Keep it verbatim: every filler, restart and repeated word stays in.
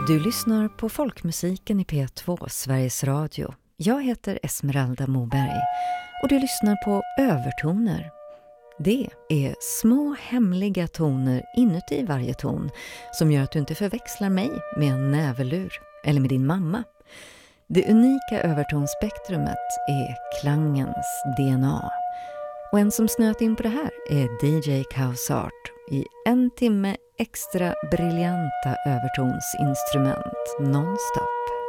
Du lyssnar på folkmusiken i P två, Sveriges Radio. Jag heter Esmeralda Moberg och du lyssnar på övertoner. Det är små hemliga toner inuti varje ton som gör att du inte förväxlar mig med en nävelur eller med din mamma. Det unika övertonspektrumet är klangens D N A. Och en som snöt in på det här är D J Kausart i en timme extra briljanta övertonsinstrument nonstop.